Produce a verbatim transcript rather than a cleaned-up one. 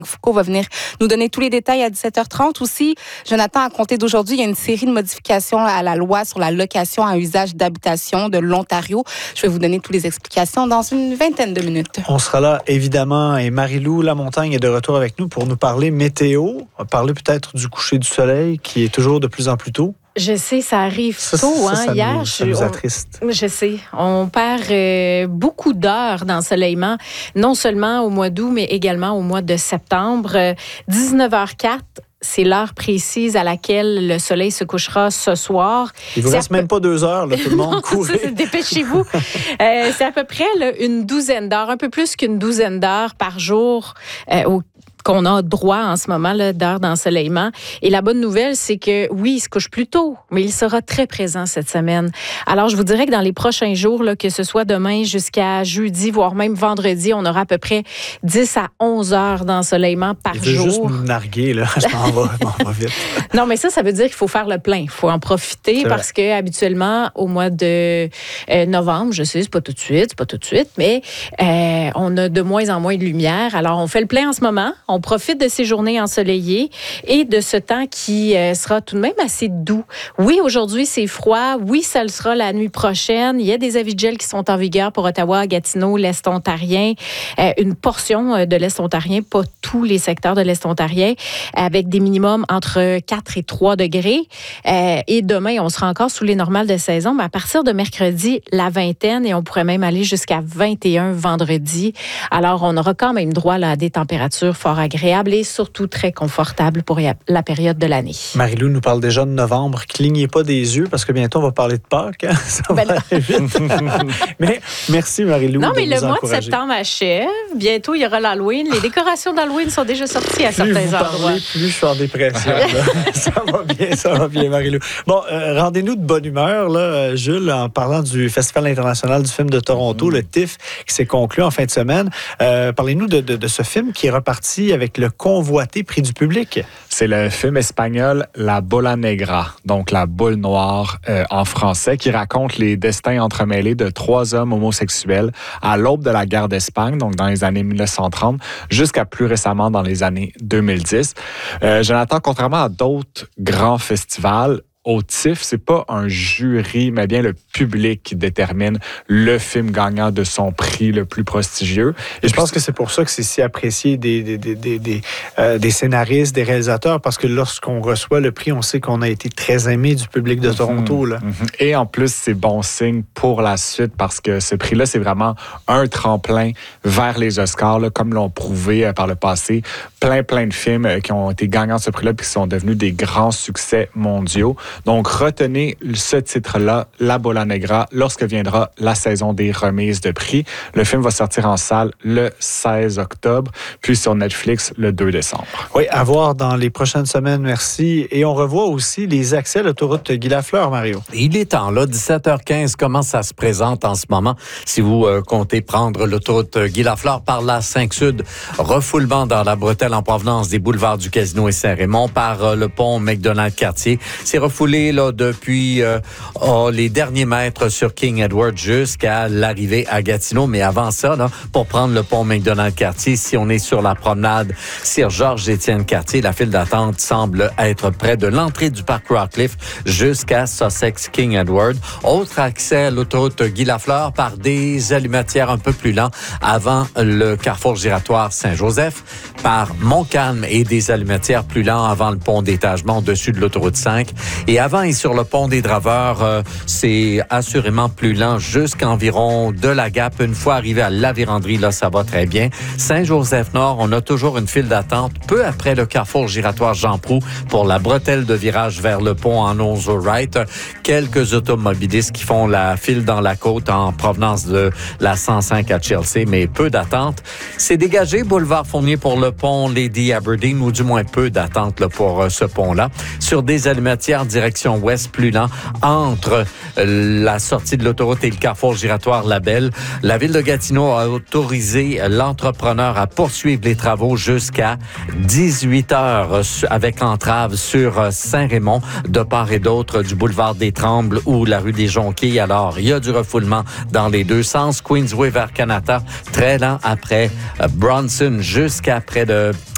Foucault va venir nous donner tous les détails à dix-sept heures trente. Aussi, Jonathan, à compter d'aujourd'hui, il y a une série de modifications à la loi sur la location à usage d'habitation de l'Ontario. Je vais vous donner toutes les explications dans une vingtaine de minutes. On sera là, évidemment, et Marie-Lou Lamontagne est de retour avec nous pour nous parler météo. On va parler peut-être du coucher du soleil qui est toujours de plus en plus tôt. Je sais, ça arrive ça, tôt. Ça, hein. ça Hier, nous, ça je, nous on, attriste. Je sais. On perd euh, beaucoup d'heures d'ensoleillement, non seulement au mois d'août, mais également au mois de septembre. Euh, dix-neuf heures quatre, c'est l'heure précise à laquelle le soleil se couchera ce soir. Il ne vous c'est reste peu... même pas deux heures, là, tout le monde court. Dépêchez-vous. euh, c'est à peu près là, une douzaine d'heures, un peu plus qu'une douzaine d'heures par jour euh, au qu'on a droit en ce moment là, d'heures d'ensoleillement. Et la bonne nouvelle, c'est que oui, il se couche plus tôt, mais il sera très présent cette semaine. Alors, je vous dirais que dans les prochains jours, là, que ce soit demain jusqu'à jeudi, voire même vendredi, on aura à peu près dix à onze heures d'ensoleillement par il veut jour. Juste nous narguer, là. Je m'en vais, je m'en vais vite. Non, mais ça, ça veut dire qu'il faut faire le plein. Il faut en profiter c'est parce vrai. que habituellement, au mois de euh, novembre, je sais, c'est pas tout de suite, c'est pas tout de suite, mais euh, on a de moins en moins de lumière. Alors, on fait le plein en ce moment. On profite de ces journées ensoleillées et de ce temps qui euh, sera tout de même assez doux. Oui, aujourd'hui, c'est froid. Oui, ça le sera la nuit prochaine. Il y a des avis de gel qui sont en vigueur pour Ottawa, Gatineau, l'Est ontarien. Euh, une portion de l'Est ontarien, pas tous les secteurs de l'Est ontarien, avec des minimums entre quatre et trois degrés. Euh, et demain, on sera encore sous les normales de saison, mais à partir de mercredi, la vingtaine, et on pourrait même aller jusqu'à vingt et un vendredi. Alors, on aura quand même droit là, à des températures fort agréable et surtout très confortable pour la période de l'année. Marie-Lou nous parle déjà de novembre. Clignez pas des yeux parce que bientôt on va parler de Pâques. Hein? Ça ben va aller vite. Mais merci Marie-Lou. Non, de mais nous le mois encourager. de septembre achève. Bientôt, il y aura l'Halloween. Les décorations d'Halloween sont déjà sorties à plus certains vous endroits. Parlez, plus je suis en dépression. Ça va bien, ça va bien, Marie-Lou. Bon, euh, rendez-nous de bonne humeur, là, Jules, en parlant du Festival international du film de Toronto, mm-hmm. le T I F, qui s'est conclu en fin de semaine. Euh, parlez-nous de, de, de ce film qui est reparti avec le convoité prix du public. C'est le film espagnol La Bola Negra, donc la boule noire euh, en français, qui raconte les destins entremêlés de trois hommes homosexuels à l'aube de la guerre d'Espagne, donc dans les années dix-neuf cent trente, jusqu'à plus récemment dans les années deux mille dix. Euh, Jonathan, contrairement à d'autres grands festivals, au T I F, c'est pas un jury, mais bien le public qui détermine le film gagnant de son prix le plus prestigieux. Et je pense que c'est pour ça que c'est si apprécié des, des, des, des, des, euh, des scénaristes, des réalisateurs, parce que lorsqu'on reçoit le prix, on sait qu'on a été très aimé du public de mm-hmm. Toronto. Là. Mm-hmm. Et en plus, c'est bon signe pour la suite, parce que ce prix-là, c'est vraiment un tremplin vers les Oscars, là, comme l'ont prouvé euh, par le passé. Plein, plein de films euh, qui ont été gagnants de ce prix-là, puis qui sont devenus des grands succès mondiaux. Donc, retenez ce titre-là, La Bola Negra, lorsque viendra la saison des remises de prix. Le film va sortir en salle le seize octobre, puis sur Netflix le deux décembre. Oui, à voir dans les prochaines semaines, merci. Et on revoit aussi les accès à l'autoroute Guy Lafleur, Mario. Il est temps, là, dix-sept heures quinze, comment ça se présente en ce moment? Si vous euh, comptez prendre l'autoroute Guy Lafleur par la cinq Sud, refoulement dans la bretelle en provenance des boulevards du Casino et Saint-Raymond par euh, le pont McDonald-Cartier. C'est refoulement Là, depuis euh, oh, les derniers mètres sur King Edward jusqu'à l'arrivée à Gatineau. Mais avant ça, là, pour prendre le pont McDonald-Cartier, si on est sur la promenade Sir Georges-Étienne-Cartier, la file d'attente semble être près de l'entrée du parc Rockcliffe jusqu'à Sussex King Edward. Autre accès à l'autoroute Guy Lafleur par des allumetières un peu plus lents avant le carrefour giratoire Saint-Joseph, par Montcalm et des allumetières plus lents avant le pont d'étagement au-dessus de l'autoroute cinq. Et avant et sur le pont des Draveurs, euh, c'est assurément plus lent jusqu'environ de la Gap. Une fois arrivé à la Vérandrie, là, ça va très bien. Saint-Joseph-Nord, on a toujours une file d'attente peu après le carrefour giratoire Jean-Proulx pour la bretelle de virage vers le pont en Onzo Right. Quelques automobilistes qui font la file dans la côte en provenance de la cent cinq à Chelsea, mais peu d'attente. C'est dégagé, boulevard Fournier pour le pont Lady Aberdeen, ou du moins peu d'attente là, pour euh, ce pont-là. Sur des allumetières direction ouest, plus lent, entre la sortie de l'autoroute et le carrefour giratoire Labelle. La ville de Gatineau a autorisé l'entrepreneur à poursuivre les travaux jusqu'à dix-huit heures avec entrave sur Saint-Raymond, de part et d'autre du boulevard des Trembles ou la rue des Jonquiers. Alors, il y a du refoulement dans les deux sens. Queensway vers Kanata, très lent après Bronson jusqu'à près de